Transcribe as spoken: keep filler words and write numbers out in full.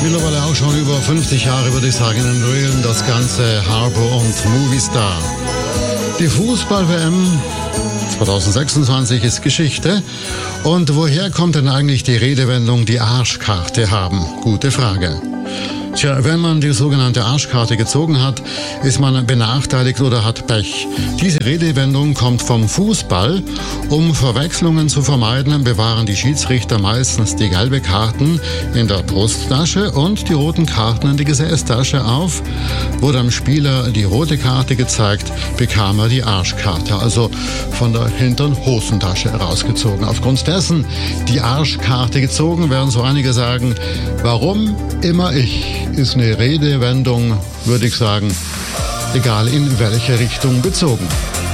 mittlerweile auch schon über fünfzig Jahre, würde ich sagen, in den Regeln das ganze Harbour und Movistar. Die Fußball-W M zwanzig sechsundzwanzig ist Geschichte. Und woher kommt denn eigentlich die Redewendung, die Arschkarte haben? Gute Frage. Tja, wenn man die sogenannte Arschkarte gezogen hat, ist man benachteiligt oder hat Pech. Diese Redewendung kommt vom Fußball. Um Verwechslungen zu vermeiden, bewahren die Schiedsrichter meistens die gelbe Karten in der Brusttasche und die roten Karten in die Gesäßtasche auf. Wurde dem Spieler die rote Karte gezeigt, bekam er die Arschkarte, also von der hinteren Hosentasche rausgezogen. Aufgrund dessen die Arschkarte gezogen, werden so einige sagen, warum immer ich? Ist eine Redewendung, würde ich sagen, egal in welche Richtung bezogen.